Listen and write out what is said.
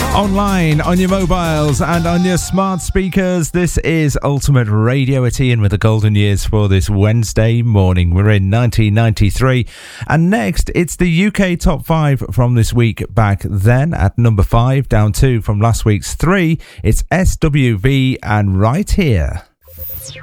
Online, on your mobiles and on your smart speakers. This is Ultimate Radio at Ian with the golden years for this Wednesday morning. We're in 1993, and next it's the UK top 5 from this week. Back then at number 5, down 2 from last week's 3, it's SWV and Right Here.